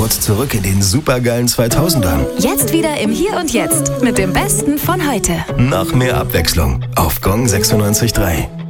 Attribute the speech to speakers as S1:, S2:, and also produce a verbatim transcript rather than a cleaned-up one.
S1: kurz zurück in den supergeilen zweitausendern.
S2: Jetzt wieder im Hier und Jetzt mit dem Besten von heute.
S1: Noch mehr Abwechslung auf Gong sechsundneunzig Komma drei.